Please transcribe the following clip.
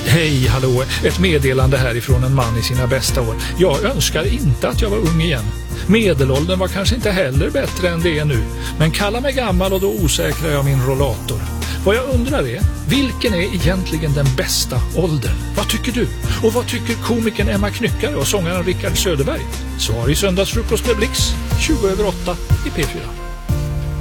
Hej, hallå. Ett meddelande härifrån en man i sina bästa år. Jag önskar inte att jag var ung igen. Medelåldern var kanske inte heller bättre än det är nu. Men kalla mig gammal och då osäkrar jag min rollator. Vad jag undrar är, vilken är egentligen den bästa åldern? Vad tycker du? Och vad tycker komikern Emma Knyckare och sångaren Rickard Söderberg? Svar i söndagsfrukost med Blix, 7:20 i P4.